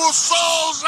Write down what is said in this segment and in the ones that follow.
Hugo Souza!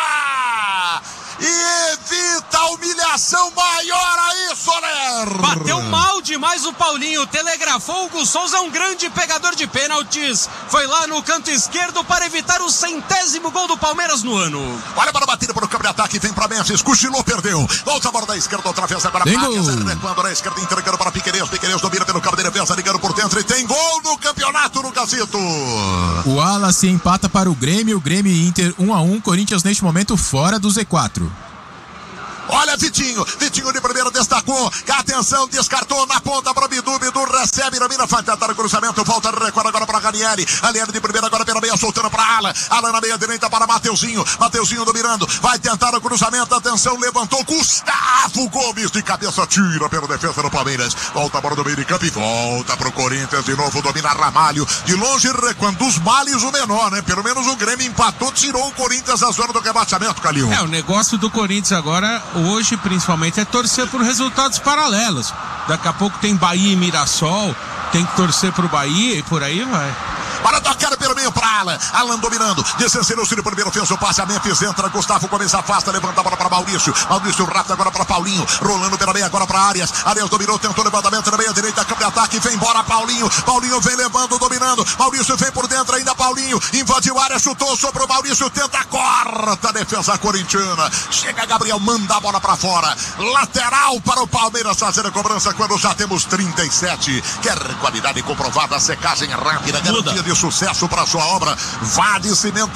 E evita a humilhação maior aí, Soler! Bateu mal demais o Paulinho, telegrafou. Hugo Souza é um grande pegador de pênaltis. Foi lá no canto esquerdo para evitar o 100º gol do Palmeiras no ano. Olha para a batida para o campo de ataque, vem para Memphis, cochilou, perdeu. Volta a bola da esquerda, outra vez agora para Arias, recuando na esquerda, entregando para Piquerez. Piquerez domina pelo campo de defesa, ligando por dentro e tem gol no campeonato no Casito. O Wallace empata para o Grêmio e Inter 1-1, Corinthians neste momento fora do Z4. Olha Vitinho de primeira destacou, atenção, descartou na ponta para Bidu recebe, domina, vai tentar o cruzamento, volta, recuar agora para Ranieri de primeira agora pela meia, soltando para Alan na meia direita para Mateuzinho dominando, vai tentar o cruzamento, atenção, levantou, Gustavo Gomes de cabeça, tira pela defesa do Palmeiras, volta a bola do meio de campo e volta pro Corinthians de novo, domina Ramalho, de longe recuando, dos males o menor, né, pelo menos o Grêmio empatou, tirou o Corinthians da zona do rebaixamento, Calil. O negócio do Corinthians agora, hoje principalmente, é torcer por resultados paralelos. Daqui a pouco tem Bahia e Mirassol, tem que torcer pro Bahia e por aí vai. Para tocar pelo meio para Alan dominando, desceu o primeiro, fez o passe, a Memphis entra, Gustavo Gomes afasta, levanta a bola para Maurício rápido agora para Paulinho, rolando pela meia agora para Arias dominou, tentou levantamento na meia direita, campo de ataque, vem embora Paulinho vem levando, dominando, Maurício vem por dentro ainda, Paulinho, invadiu a área, chutou, sobrou Maurício, tenta, corta a defesa corintiana, chega Gabriel, manda a bola para fora, lateral para o Palmeiras fazer a cobrança quando já temos 37, quer qualidade comprovada, secagem rápida, garantia de sucesso para sua obra, vá de Cimento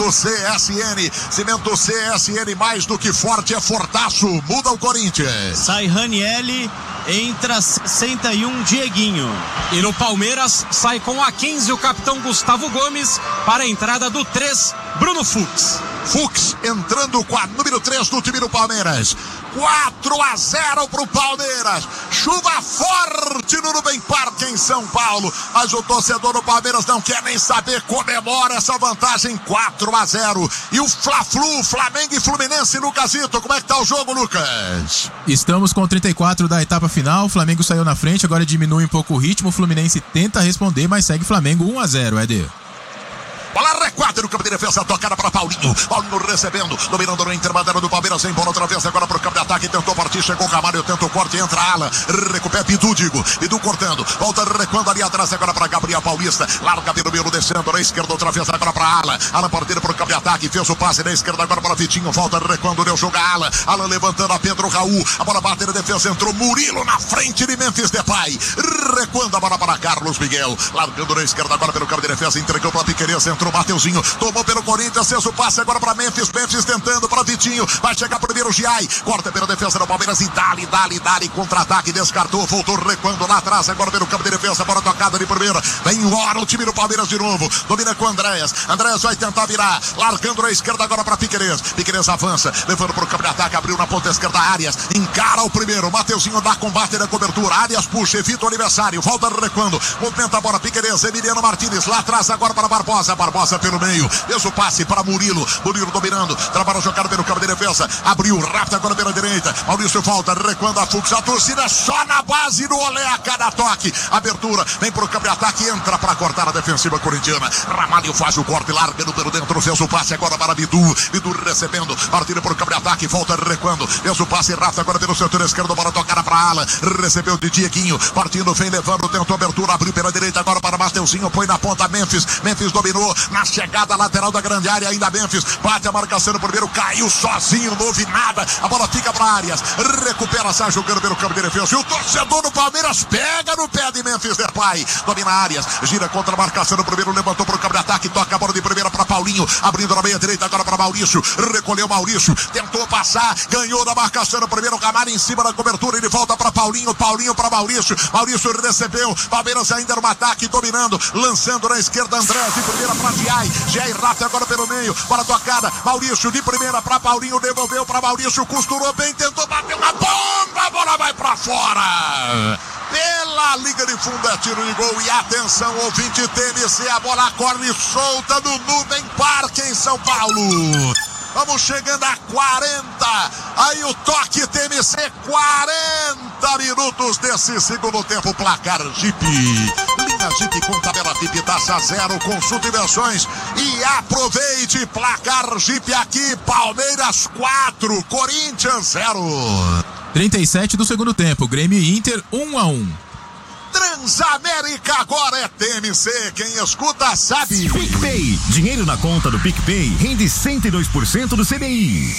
CSN, mais do que forte é fortaço, muda o Corinthians. Sai Ranieri, entra 61 Dieguinho. E no Palmeiras sai com a 15 o capitão Gustavo Gomes para a entrada do 3, Bruno Fux entrando com a número 3 do time do Palmeiras. 4-0 pro Palmeiras. Chuva forte no Nubem Parque em São Paulo, mas o torcedor do Palmeiras não quer nem saber, comemora essa vantagem, 4-0. E o Fla-Flu, Flamengo e Fluminense no Casito, como é que tá o jogo, Lucas? Estamos com 34 da etapa final, o Flamengo saiu na frente, agora diminui um pouco o ritmo, o Fluminense tenta responder, mas segue Flamengo 1-0, Éder. Bola recuada no campo de defesa, tocada para Paulinho recebendo, dominando no intermediário do Palmeiras, sem bola outra vez agora para o campo de ataque, tentou partir, chegou o Camargo, tentou o corte, entra a ala, recupera Bidu cortando, volta recuando ali atrás agora para Gabriel Paulista, larga pelo meio, descendo na esquerda outra vez agora para Alan partindo para o campo de ataque, fez o passe na esquerda agora para Vitinho, volta recuando, deu jogo a Alan levantando a Pedro Raul, a bola bate na defesa, entrou Murilo na frente de Memphis Depay, recuando a bola para Carlos Miguel, largando na esquerda agora pelo campo de defesa, entregou para Piquerez, entrou Mateuzinho, tomou pelo Corinthians, fez o passe agora para Memphis tentando para Vitinho, vai chegar primeiro o Giai, corta pela defesa do Palmeiras e dali, contra-ataque, descartou, voltou recuando lá atrás, agora pelo campo de defesa, bola tocada de primeira, vem embora o time do Palmeiras de novo, domina com Andréas vai tentar virar, largando na esquerda agora para Piquerez avança, levando para o campo de ataque, abriu na ponta esquerda, Arias, encara o primeiro, Mateuzinho dá combate na cobertura, Arias puxa, evita o adversário, volta recuando, movimenta a bola, Piquerez, Emiliano Martínez, lá atrás agora para Barbosa pelo meio, fez o passe para Murilo dominando, trabalha a jogada pelo campo de defesa, abriu rápido agora pela direita, Maurício volta, recuando a Fux, a torcida só na base do olé a cada toque, abertura, vem pro campo de ataque, entra para cortar a defensiva corintiana, Ramalho faz o corte, largando pelo dentro, fez o passe agora para Bidu recebendo, partida pro campo de ataque, volta recuando, fez o passe rápido agora pelo setor esquerdo, bola tocada para Ala, recebeu de Dieguinho, partindo, vem levando, tentou abertura, abriu pela direita agora para Mateuzinho, põe na ponta Memphis dominou, na chegada lateral da grande área, ainda Memphis, bate a marcação no primeiro, caiu sozinho, não houve nada, a bola fica para Arias, recupera, sai jogando pelo campo de defesa, e o torcedor do Palmeiras pega no pé de Memphis Depay, domina Arias, gira contra a marcação no primeiro, levantou para o campo de ataque, toca a bola de primeira para Paulinho, abrindo na meia direita agora para Maurício, recolheu Maurício, tentou passar, ganhou da marcação no primeiro, Camargo em cima da cobertura, ele volta para Paulinho para Maurício recebeu, Palmeiras ainda no ataque, dominando, lançando na esquerda, André de primeira para Giai rápido agora pelo meio, bola tocada, Maurício de primeira para Paulinho, devolveu para Maurício, costurou bem, tentou bater uma bomba, a bola vai para fora. Pela linha de fundo é tiro de gol e atenção, ouvinte TMC, a bola corre solta no Nubem Parque em São Paulo. Vamos chegando a 40. Aí o toque TMC, 40 minutos desse segundo tempo. Placar Jeep. Linha Jeep com tabela VIP, taxa zero, consulta e versões e aproveite. Placar Jeep aqui, Palmeiras 4, Corinthians 0. 37 do segundo tempo, Grêmio e Inter 1-1. Transamérica agora é TMC, quem escuta sabe. PicPay, dinheiro na conta do PicPay rende 102% do CDI.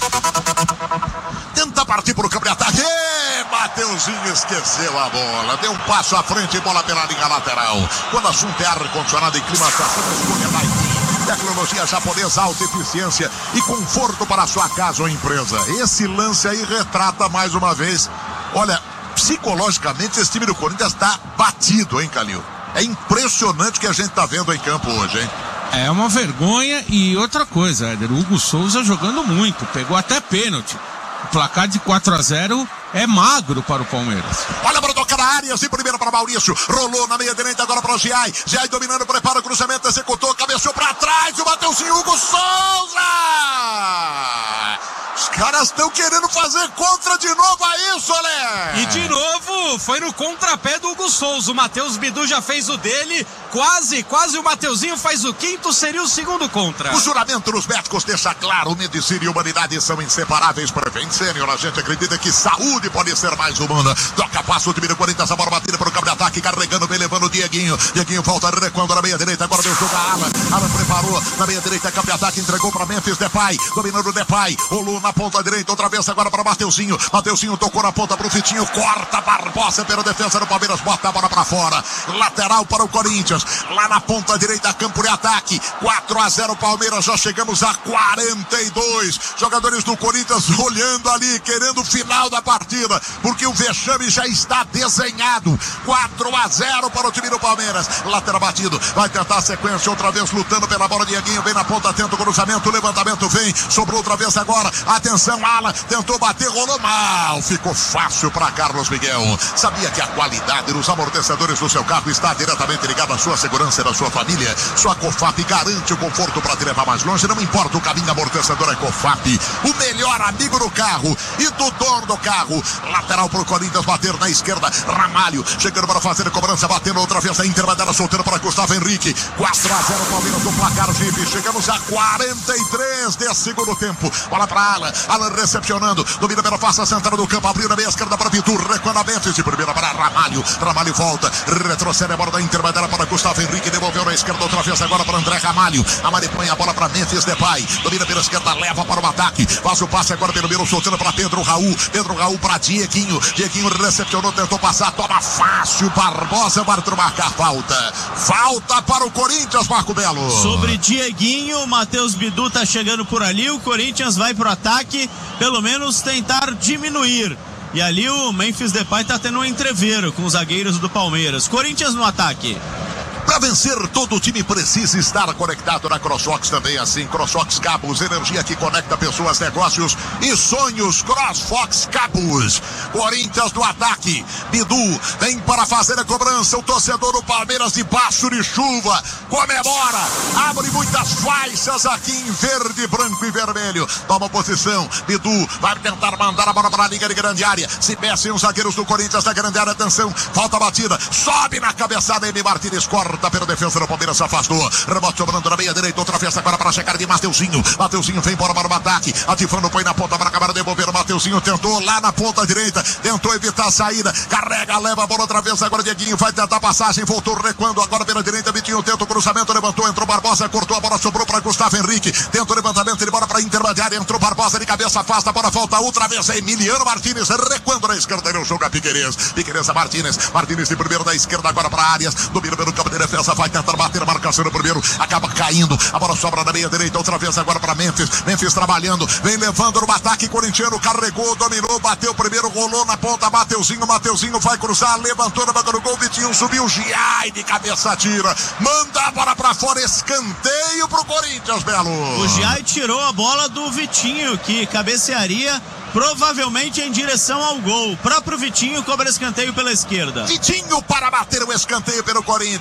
Tenta partir pro campo de ataque. Mateuzinho esqueceu a bola, deu um passo à frente e bola pela linha lateral. Quando o assunto é ar-condicionado e climatização, escolha Daikin. Tecnologia japonesa, alta eficiência e conforto para a sua casa ou empresa. Esse lance aí retrata mais uma vez, olha, psicologicamente esse time do Corinthians está batido, hein, Calil? É impressionante o que a gente está vendo em campo hoje, hein? É uma vergonha. E outra coisa, Éder, o Hugo Souza jogando muito, pegou até pênalti. O placar de 4-0 é magro para o Palmeiras. Olha para tocar a Arias, de primeira para Maurício, rolou na meia direita agora para o Giai dominando, prepara o cruzamento, executou, cabeceou para trás, o Mateuzinho, Hugo Souza! Os caras estão querendo fazer contra de novo a isso, Olé! E de novo, foi no contrapé do Hugo Souza. O Matheus Bidu já fez o dele. Quase o Mateuzinho faz o quinto, seria o segundo contra. O juramento dos médicos deixa claro, medicina e humanidade são inseparáveis. Prevent Senior, a gente acredita que saúde pode ser mais humana. Toca, passa o time do Corinthians, a bola batida para o campo de ataque, carregando, bem levando o Dieguinho. Dieguinho volta recuando na meia direita, agora deu jogo a Alan. Alan preparou, na meia direita, campo de ataque, entregou para Memphis Depay, dominando o Depay, rolou na ponta direita, outra vez agora para Mateuzinho. Mateuzinho tocou na ponta pro Vitinho, corta Barbosa pela defesa do Palmeiras, bota a bola para fora. Lateral para o Corinthians, lá na ponta direita, campo de ataque, 4-0 Palmeiras, já chegamos a 42. Jogadores do Corinthians olhando ali, querendo o final da partida, porque o vexame já está desenhado. 4-0 para o time do Palmeiras. Lateral batido, vai tentar a sequência, outra vez lutando pela bola, Dieguinho vem na ponta, tenta o cruzamento, o levantamento vem, sobrou outra vez agora, atenção, Alan, tentou bater, rolou mal, ficou fácil para Carlos Miguel. Sabia que a qualidade dos amortecedores do seu carro está diretamente ligada à sua segurança e da sua família? Sua Cofap garante o conforto para te levar mais longe, não importa o caminho, amortecedor é Cofap, o melhor amigo do carro e do dono do carro. Lateral pro Corinthians, bater na esquerda, Ramalho, chegando para fazer a cobrança, batendo outra vez a intermediária, soltando para Gustavo Henrique. 4-0 Palmeiras no placar Jeep, chegamos a 43 de segundo tempo. Bola para Alan, Alan recepcionando, domina pela face central do campo, abriu na meia esquerda para Vitor, recuando a Memphis, de primeira para Ramalho, Ramalho volta, retrocede a bola da intermediária para Gustavo Henrique, devolveu na esquerda outra vez agora para André Ramalho. Ramalho põe a bola para Memphis Depay, domina pela esquerda, leva para o ataque, faz o passe agora pelo meio, soltando para Pedro Raul para Dieguinho recepcionou, tentou passar, toma fácil, Barbosa, o árbitro marca a falta para o Corinthians, Marco Belo. Sobre Dieguinho, o Matheus Bidu tá chegando por ali, o Corinthians vai pro ataque, pelo menos tentar diminuir. E ali o Memphis Depay tá tendo um entreveiro com os zagueiros do Palmeiras. Corinthians no ataque. Para vencer, todo o time precisa estar conectado na CrossFox também, assim. CrossFox Cabos, energia que conecta pessoas, negócios e sonhos. CrossFox Cabos. Corinthians no ataque. Bidu vem para fazer a cobrança. O torcedor do Palmeiras debaixo de chuva comemora. Abre muitas faixas aqui em verde, branco e vermelho. Toma posição. Bidu vai tentar mandar a bola para a linha de grande área. Se mexem os zagueiros do Corinthians na grande área. Atenção, falta a batida. Sobe na cabeçada. M. Martínez corta pela defesa do Palmeiras, se afastou. Rebote sobrando na meia direita, outra vez agora para chegar de Mateuzinho. Mateuzinho vem para o ataque, ativando, põe na ponta para acabar de devolver. O Mateuzinho tentou lá na ponta direita, tentou evitar a saída, carrega, leva a bola outra vez agora. Dieguinho vai tentar a passagem, voltou recuando agora pela direita. Vitinho tenta o cruzamento, levantou, entrou Barbosa, cortou a bola, sobrou para Gustavo Henrique. Tenta o levantamento, ele bora para a intermediária, entrou Barbosa de cabeça, afasta, a bola volta outra vez. É Emiliano Martínez recuando na esquerda, ele joga Piquerez a Martínez de primeiro da esquerda agora para Arias, domina pelo campo de defesa, vai tentar bater a marcação no primeiro, acaba caindo, a bola sobra na meia direita, outra vez agora para Memphis trabalhando, vem levando no ataque corintiano, carregou, dominou, bateu primeiro, rolou na ponta, Mateuzinho vai cruzar, levantou na boca do gol, Vitinho subiu, Giai de cabeça tira, manda a bola para fora, escanteio pro Corinthians, Belo. O Giai tirou a bola do Vitinho, que cabecearia provavelmente em direção ao gol. O próprio Vitinho cobra escanteio pela esquerda. Vitinho para bater o escanteio pelo Corinthians.